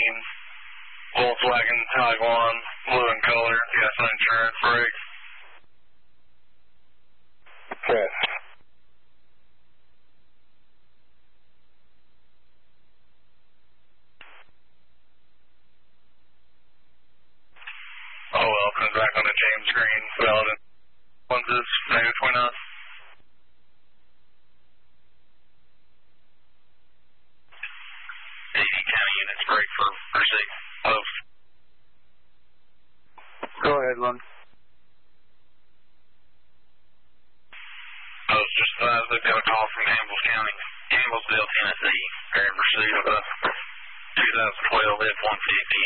Volkswagen Tiguan, blue in color, gas insurance, brake. Okay. Oh well, comes back on the James Green, valid. One's this, negative 29. AD County units, brake for receipt. Post. Go ahead, Lund. Post, just advised they've got a call from Campbell County, Campbellsville, Tennessee. They're in pursuit of a 2012 F-150.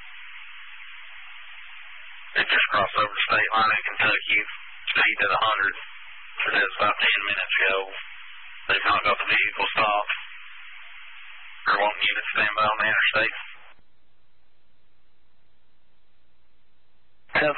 They just crossed over the state line in Kentucky, speed at 100. So that's about 10 minutes ago. They've not got the vehicle stopped. They're wanting you to stand by on the interstate. 10-4.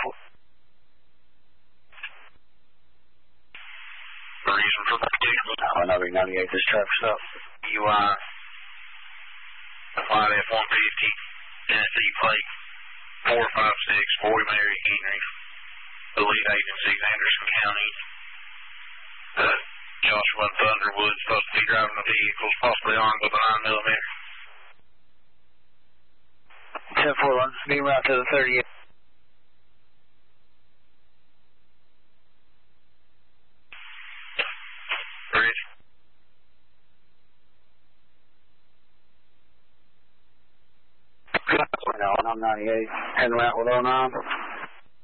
The reason for the particular Number 98, this traffic stop. UI, applied F-150, Tennessee plate, 456, Boy Mary Henry, the lead agencies, Anderson County. Joshua and Thunderwood supposed to be driving the vehicles, possibly armed with a 9mm. 10-4, Lund. Beam route to the 38. Bridge. I'm 98, heading route with 09.